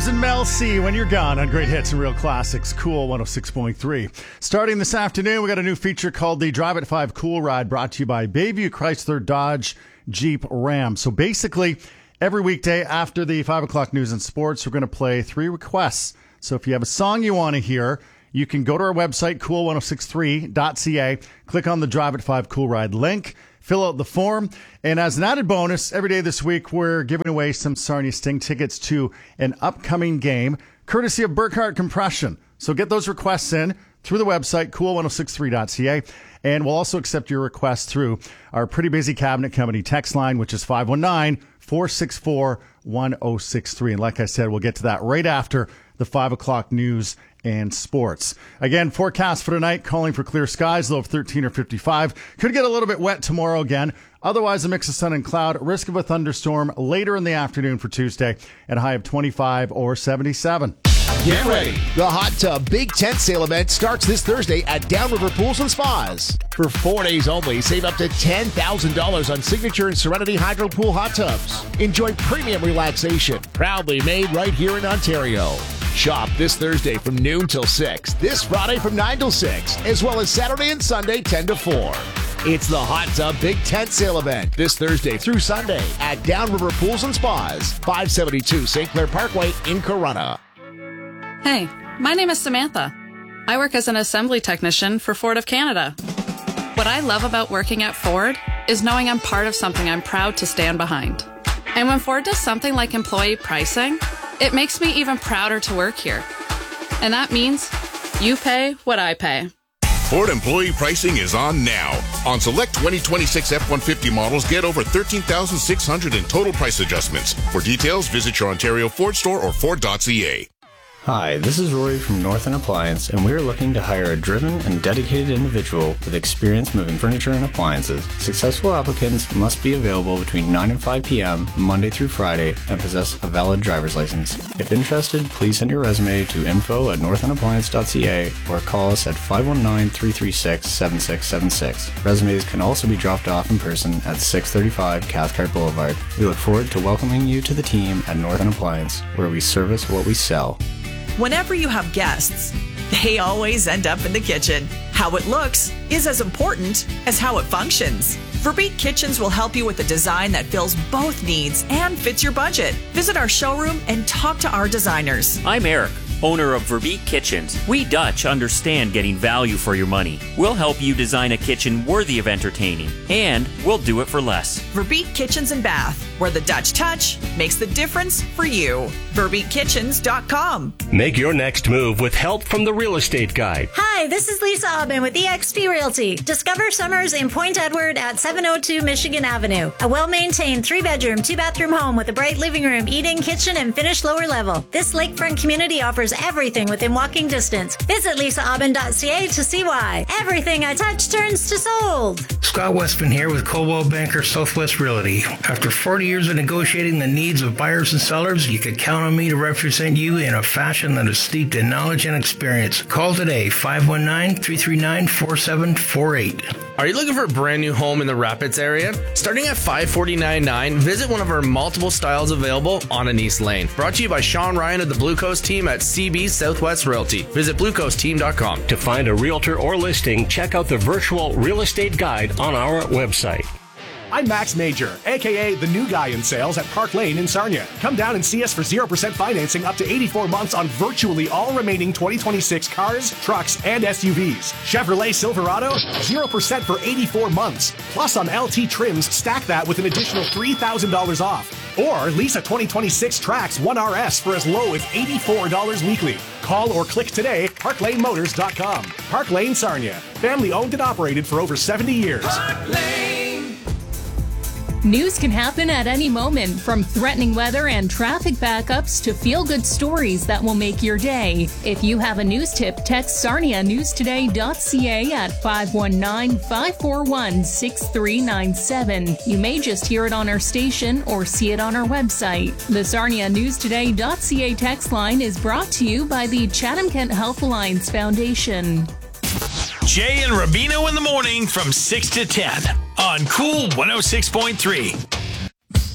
James and Mel C, When You're Gone on Great Hits and Real Classics, Cool 106.3. Starting this afternoon, we got a new feature called the Drive at 5 Cool Ride, brought to you by Bayview Chrysler Dodge Jeep Ram. So basically, every weekday after the 5 o'clock news and sports, we're going to play 3 requests. So if you have a song you want to hear, you can go to our website, cool1063.ca, click on the Drive at 5 Cool Ride link, fill out the form, and as an added bonus, every day this week, we're giving away some Sarnia Sting tickets to an upcoming game, courtesy of Burkhardt Compression. So get those requests in through the website, cool1063.ca, and we'll also accept your request through our Pretty Busy Cabinet Company text line, which is 519-464-1063. And like I said, we'll get to that right after the 5 o'clock news and sports. Again, forecast for tonight, calling for clear skies, low of 13 or 55. Could get a little bit wet tomorrow again. Otherwise, a mix of sun and cloud. Risk of a thunderstorm later in the afternoon for Tuesday at a high of 25 or 77. Get ready. The Hot Tub Big Tent Sale event starts this Thursday at Downriver Pools and Spas. For 4 days only, save up to $10,000 on Signature and Serenity Hydro Pool hot tubs. Enjoy premium relaxation, proudly made right here in Ontario. Shop this Thursday from noon till 6, this Friday from 9 till 6, as well as Saturday and Sunday 10 to 4. It's the Hot Tub Big Tent Sale event this Thursday through Sunday at Downriver Pools and Spas, 572 St. Clair Parkway in Corunna. Hey, my name is Samantha. I work as an assembly technician for Ford of Canada. What I love about working at Ford is knowing I'm part of something I'm proud to stand behind. And when Ford does something like employee pricing, it makes me even prouder to work here. And that means you pay what I pay. Ford employee pricing is on now. On select 2026 F-150 models, get over $13,600 in total price adjustments. For details, visit your Ontario Ford store or Ford.ca. Hi, this is Rory from Northern Appliance, and we are looking to hire a driven and dedicated individual with experience moving furniture and appliances. Successful applicants must be available between 9 and 5 p.m. Monday through Friday and possess a valid driver's license. If interested, please send your resume to info@northernappliance.ca or call us at 519-336-7676. Resumes can also be dropped off in person at 635 Cathcart Boulevard. We look forward to welcoming you to the team at Northern Appliance, where we service what we sell. Whenever you have guests, they always end up in the kitchen. How it looks is as important as how it functions. Verbeek Kitchens will help you with a design that fills both needs and fits your budget. Visit our showroom and talk to our designers. I'm Eric, owner of Verbeek Kitchens. We Dutch understand getting value for your money. We'll help you design a kitchen worthy of entertaining, and we'll do it for less. Verbeek Kitchens and Bath, where the Dutch touch makes the difference for you. VerbeekKitchens.com. Make your next move with help from the Real Estate Guide. Hi, this is Lisa Aubin with eXp Realty. Discover summers in Point Edward at 702 Michigan Avenue. A well-maintained 3-bedroom, 2-bathroom home with a bright living room, eating, kitchen, and finished lower level. This lakefront community offers everything within walking distance. Visit lisaaubin.ca to see why. Everything I touch turns to sold. Scott Westman here with Coldwell Banker Southwest Realty. After 40 years of negotiating the needs of buyers and sellers, you can count on me to represent you in a fashion that is steeped in knowledge and experience. Call today, 519-339-4748. Are you looking for a brand new home in the Rapids area? Starting at $549.9, visit one of our multiple styles available on Anise Lane. Brought to you by Sean Ryan of the Blue Coast team at CB Southwest Realty. Visit bluecoastteam.com. To find a realtor or listing, check out the virtual real estate guide on our website. I'm Max Major, a.k.a. the new guy in sales at Park Lane in Sarnia. Come down and see us for 0% financing up to 84 months on virtually all remaining 2026 cars, trucks, and SUVs. Chevrolet Silverado, 0% for 84 months. Plus on LT trims, stack that with an additional $3,000 off. Or lease a 2026 Trax 1RS for as low as $84 weekly. Call or click today, parklanemotors.com. Park Lane Sarnia. Family owned and operated for over 70 years. Park Lane. News can happen at any moment, from threatening weather and traffic backups to feel-good stories that will make your day. If you have a news tip, text sarnianewstoday.ca at 519-541-6397. You may just hear it on our station or see it on our website. The sarnianewstoday.ca text line is brought to you by the Chatham-Kent Health Alliance Foundation. Jay and Rubino in the morning from 6 to 10 on Cool 106.3.